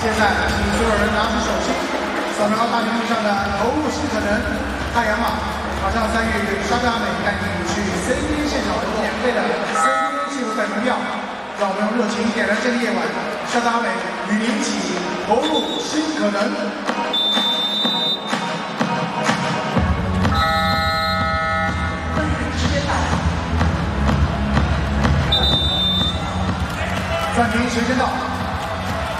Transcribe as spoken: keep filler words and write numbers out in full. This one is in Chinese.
现在，请所有人拿起手机，扫描大屏幕上的投入新可能太阳码，马上参与沙大美带你去 C B A 现场获免费的 C B A 幸福粉门票。让我们用热情点燃这个夜晚，沙大美与您一起投入新可能。 暂停，时间到。